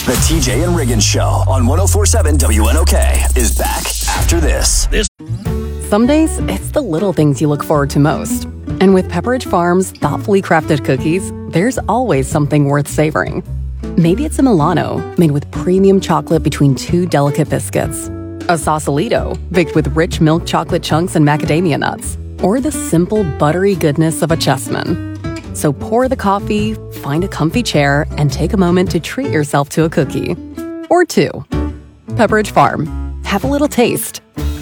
The TJ and Riggins Show on 104.7 WNOK is back after this. Some days, it's the little things you look forward to most. And with Pepperidge Farm's thoughtfully crafted cookies, there's always something worth savoring. Maybe it's a Milano made with premium chocolate between two delicate biscuits. A Sausalito baked with rich milk chocolate chunks and macadamia nuts. Or the simple buttery goodness of a Chessman. So pour the coffee, find a comfy chair, and take a moment to treat yourself to a cookie. Or two. Pepperidge Farm. Have a little taste.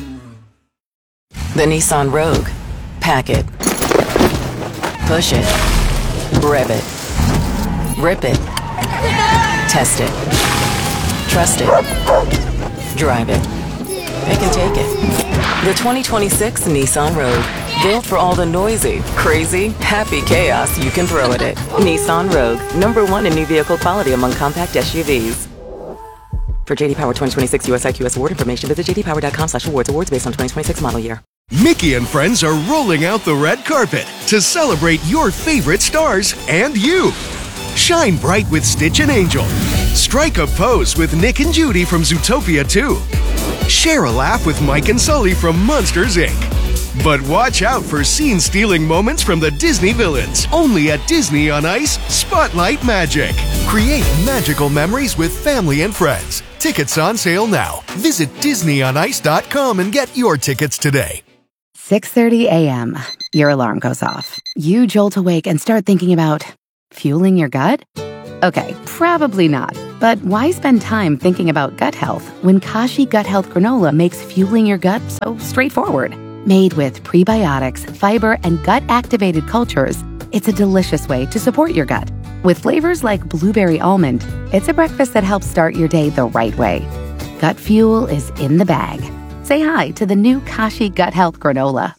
The Nissan Rogue. Pack it. Push it. Rev it. Rip it. Test it. Trust it. Drive it. Pick and take it. The 2026 Nissan Rogue. Built for all the noisy, crazy, happy chaos you can throw at it. Nissan Rogue. #1 in new vehicle quality among compact SUVs. For JD Power 2026 US IQS award information, visit jdpower.com/awards. Awards based on 2026 model year. Mickey and friends are rolling out the red carpet to celebrate your favorite stars and you. Shine bright with Stitch and Angel. Strike a pose with Nick and Judy from Zootopia 2. Share a laugh with Mike and Sully from Monsters, Inc. But watch out for scene-stealing moments from the Disney villains. Only at Disney on Ice Spotlight Magic. Create magical memories with family and friends. Tickets on sale now. Visit DisneyOnIce.com and get your tickets today. 6:30 a.m. Your alarm goes off. You jolt awake and start thinking about fueling your gut? Okay, probably not. But why spend time thinking about gut health when Kashi Gut Health Granola makes fueling your gut so straightforward? Made with prebiotics, fiber, and gut-activated cultures, it's a delicious way to support your gut. With flavors like blueberry almond, it's a breakfast that helps start your day the right way. Gut fuel is in the bag. Say hi to the new Kashi Gut Health Granola.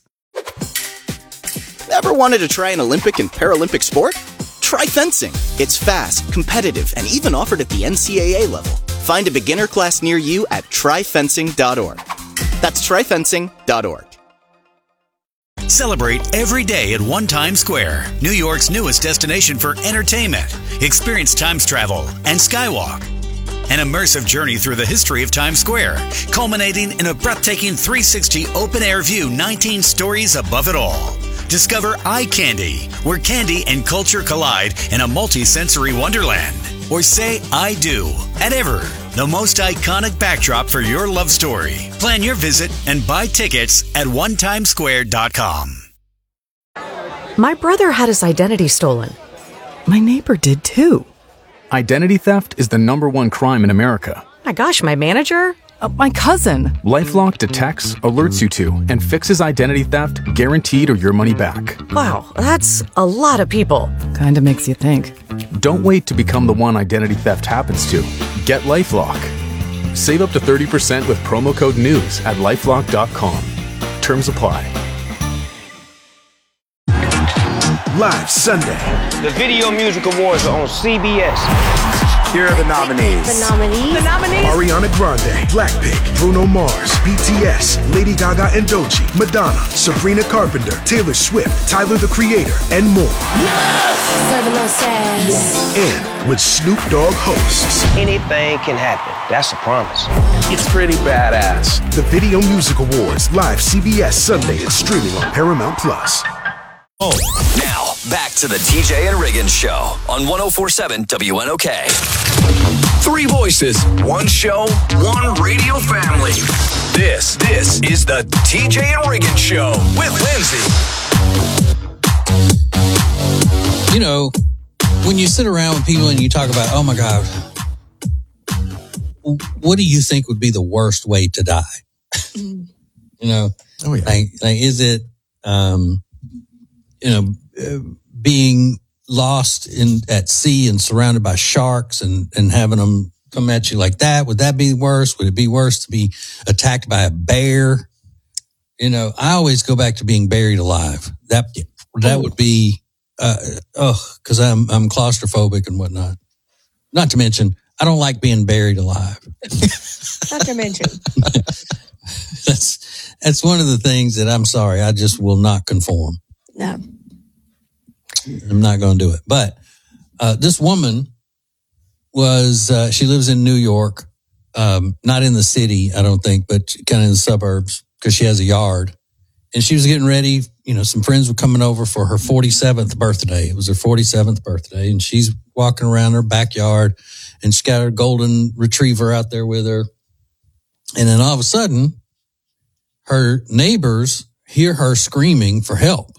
Ever wanted to try an Olympic and Paralympic sport? Try fencing. It's fast, competitive, and even offered at the NCAA level. Find a beginner class near you at tryfencing.org. That's tryfencing.org. Celebrate every day at One Times Square, New York's newest destination for entertainment. Experience Times travel and Skywalk. An immersive journey through the history of Times Square, culminating in a breathtaking 360 open-air view 19 stories above it all. Discover Eye Candy, where candy and culture collide in a multi-sensory wonderland. Or say I do at Ever, the most iconic backdrop for your love story. Plan your visit and buy tickets at onetimesquare.com. My brother had his identity stolen. My neighbor did too. Identity theft is the #1 crime in America. My gosh, my manager? My cousin. LifeLock detects, alerts you to, and fixes identity theft guaranteed or your money back. Wow, that's a lot of people. Kinda makes you think. Don't wait to become the one identity theft happens to. Get LifeLock. Save up to 30% with promo code NEWS at lifelock.com. Terms apply. Live Sunday. The Video Music Awards are on CBS. Here are the nominees. The Ariana Grande, Blackpink, Bruno Mars, BTS, Lady Gaga and Doechii, Madonna, Sabrina Carpenter, Taylor Swift, Tyler the Creator, and more. And with Snoop Dogg hosts. Anything can happen. That's a promise. It's pretty badass. The Video Music Awards, live CBS Sunday and streaming on Paramount Plus. Now, back to the TJ and Riggins Show on 104.7 WNOK. 3 voices, 1 show, 1 radio family. This is the TJ and Riggins Show with Lindsay. You know, when you sit around with people and you talk about, oh my God, what do you think would be the worst way to die? You know, like is it, being lost at sea and surrounded by sharks and having them come at you like that? Would that be worse? Would it be worse to be attacked by a bear? You know, I always go back to being buried alive. That would be, cause I'm claustrophobic and whatnot. Not to mention, I don't like being buried alive. Not to mention. That's one of the things that I'm sorry, I just will not conform. No. I'm not going to do it. But this woman was, she lives in New York, not in the city, I don't think, but kind of in the suburbs because she has a yard. And she was getting ready. Some friends were coming over for her 47th birthday. It was her 47th birthday. And she's walking around her backyard and she's got her golden retriever out there with her. And then all of a sudden, her neighbors hear her screaming for help,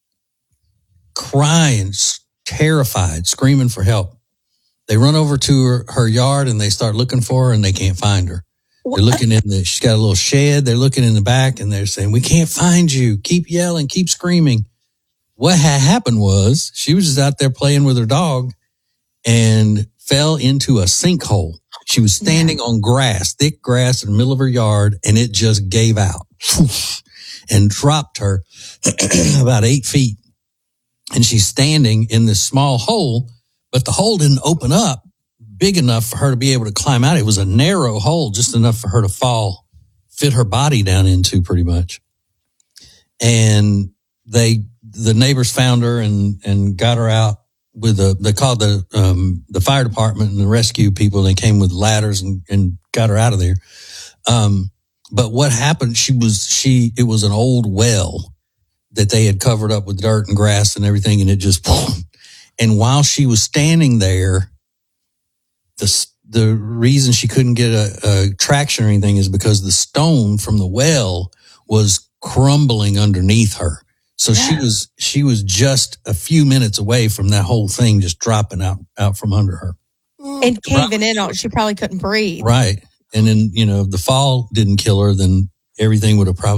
crying, terrified, screaming for help. They run over to her yard and they start looking for her and they can't find her. They're looking she's got a little shed. They're looking in the back and they're saying, we can't find you. Keep yelling, keep screaming. What had happened was she was just out there playing with her dog and fell into a sinkhole. She was standing on grass, thick grass in the middle of her yard, and it just gave out and dropped her about 8 feet. And she's standing in this small hole, but the hole didn't open up big enough for her to be able to climb out. It was a narrow hole, just enough for her to fall, fit her body down into pretty much. And the neighbors found her and got her out with they called the fire department and the rescue people. And they came with ladders and got her out of there. But what happened, it was an old well that they had covered up with dirt and grass and everything. And it just, and while she was standing there, the reason she couldn't get a traction or anything is because the stone from the well was crumbling underneath her. So she was just a few minutes away from that whole thing just dropping out from under her. And caving in on, she probably couldn't breathe. Right. And then, if the fall didn't kill her, then everything would have probably